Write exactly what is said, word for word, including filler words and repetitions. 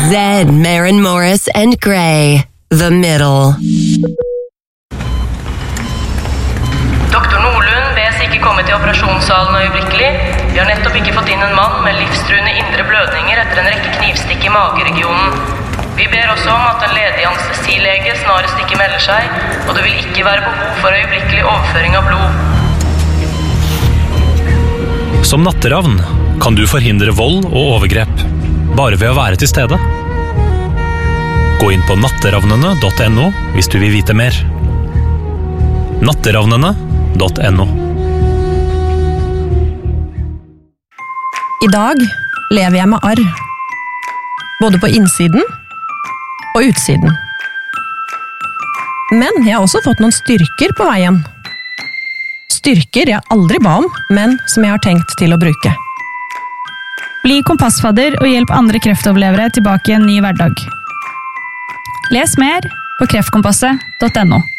Zed, Maren Morris and Grey, The Middle. Doktor Nordlund bes ikke komme til operasjonssalen øyeblikkelig. Vi har nettopp ikke fått inn en mann med livstruende indre blødninger etter en rekke knivstikk i mageregionen. Vi ber også om at en ledig anestesilege snarest ikke melder seg, og det vil ikke være behov for øyeblikkelig overføring av blod. Som natteravn kan du forhindre vold og overgrep, bare ved å være til stede. Gå inn på natteravnene punktum no hvis du vil vite mer. natteravnene punktum no. I dag lever jeg med arr. Både på innsiden og utsiden. Men jeg har også fått noen styrker på veien. Styrker jeg aldri ba om, men som jeg har tenkt til å bruke. Bli kompassfadder og hjelp andre kreftoverlevere tilbake i en ny hverdag. Les mer på kreftkompasset punktum no.